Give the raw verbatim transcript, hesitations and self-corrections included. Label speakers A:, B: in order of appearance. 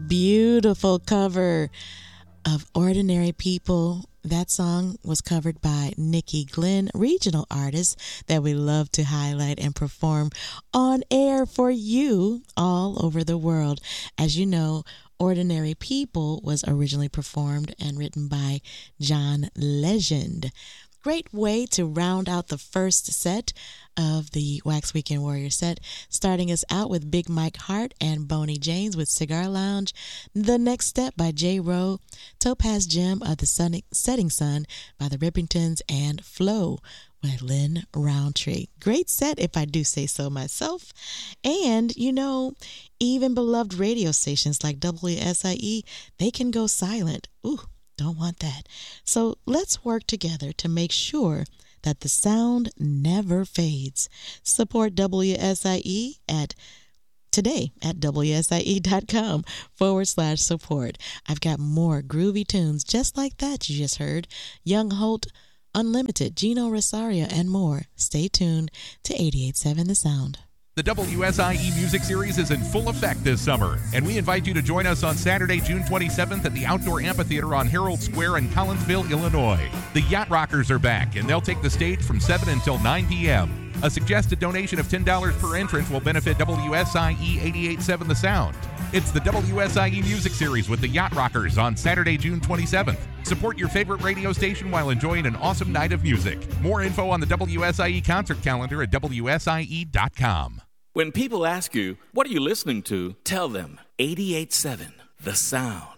A: beautiful cover of Ordinary People. That song was covered by Nikki Glenn, regional artist that we love to highlight and perform on air for you all over the world. As you know, Ordinary People was originally performed and written by John Legend. Great way to round out the first set of the Wax Weekend Warrior set, starting us out with Big Mike Hart and Boney James with Cigar Lounge. The Next Step by J. Rowe, Topaz Gem of the Sun- Setting Sun by the Rippingtons, and Flow by Lynn Roundtree. Great set, if I do say so myself. And, you know, even beloved radio stations like W S I E, they can go silent. Ooh, don't want that. So let's work together to make sure that the sound never fades. Support W S I E at today at W S I E dot com forward slash support. I've got more groovy tunes just like that you just heard. Young Holt, Unlimited, Gino Rosario, and more. Stay tuned to eighty-eight point seven The Sound.
B: The W S I E Music Series is in full effect this summer, and we invite you to join us on Saturday, June twenty-seventh at the Outdoor Amphitheater on Herald Square in Collinsville, Illinois. The Yacht Rockers are back, and they'll take the stage from seven until nine p.m. A suggested donation of ten dollars per entrance will benefit W S I E eighty-eight point seven The Sound. It's the W S I E Music Series with the Yacht Rockers on Saturday, June twenty-seventh. Support your favorite radio station while enjoying an awesome night of music. More info on the W S I E concert calendar at W S I E dot com.
C: When people ask you, what are you listening to? Tell them eighty-eight point seven The Sound.